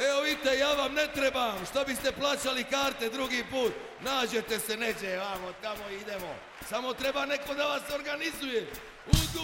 Evo vidite, ja vam ne trebam, što biste plaćali karte drugi put. Nađete se neđe, vamo, tamo idemo. Samo treba neko da vas organizuje.